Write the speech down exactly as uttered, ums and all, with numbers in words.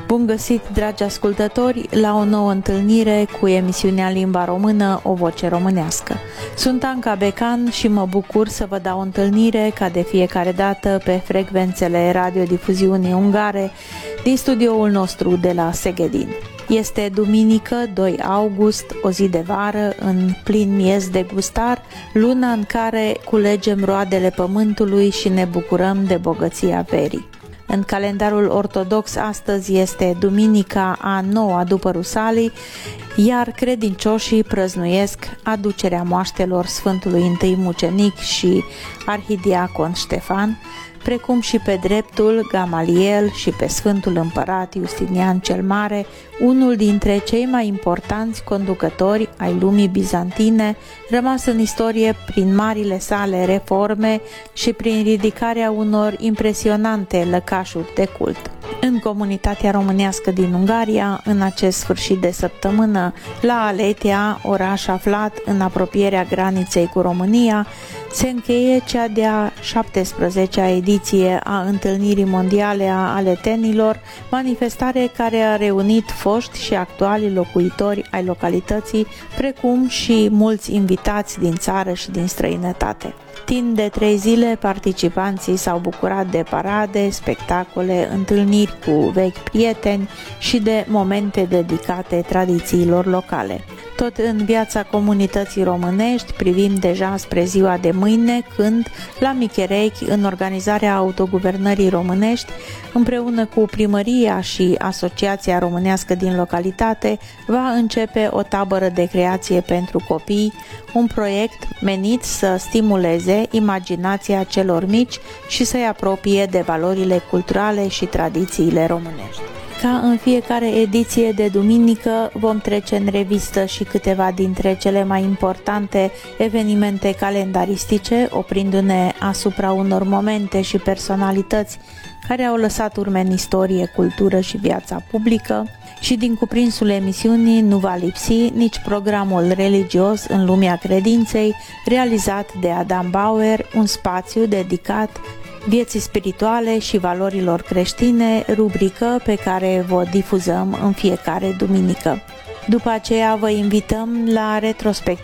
Bun găsit, dragi ascultători, la o nouă întâlnire cu emisiunea Limba Română, o voce românească. Sunt Anca Becan și mă bucur să vă dau o întâlnire, ca de fiecare dată, pe frecvențele radiodifuziunii ungare din studioul nostru de la Seghedin. Este duminică, doi august, o zi de vară, în plin miez de gustar, luna în care culegem roadele pământului și ne bucurăm de bogăția verii. În calendarul ortodox astăzi este duminica a noua după Rusalii, iar credincioșii prăznuiesc aducerea moaștelor Sfântului Întâi Mucenic și Arhidiacon Ștefan, precum și pe dreptul Gamaliel și pe Sfântul Împărat Justinian cel Mare, unul dintre cei mai importanți conducători ai lumii bizantine, rămas în istorie prin marile sale reforme și prin ridicarea unor impresionante lăcașuri de cult. În comunitatea românească din Ungaria, în acest sfârșit de săptămână, la Aletea, oraș aflat în apropierea graniței cu România, se încheie cea de-a șaptesprezecea ediție a Întâlnirii Mondiale a Aletenilor, manifestare care a reunit foști și actuali locuitori ai localității, precum și mulți invitați din țară și din străinătate. Timp de trei zile, participanții s-au bucurat de parade, spectacole, întâlniri cu vechi prieteni și de momente dedicate tradițiilor locale. Tot în viața comunității românești privim deja spre ziua de mâine, când, la Micherechi, în organizarea autoguvernării românești, împreună cu primăria și Asociația Românească din localitate, va începe o tabără de creație pentru copii, un proiect menit să stimuleze imaginația celor mici și să-i apropie de valorile culturale și tradițiile românești. Ca în fiecare ediție de duminică, vom trece în revistă și câteva dintre cele mai importante evenimente calendaristice, oprindu-ne asupra unor momente și personalități care au lăsat urme în istorie, cultură și viața publică, și din cuprinsul emisiunii nu va lipsi nici programul religios în lumea credinței, realizat de Adam Bauer, un spațiu dedicat vieții spirituale și valorilor creștine, rubrică pe care vă difuzăm în fiecare duminică. După aceea vă invităm la retrospectiva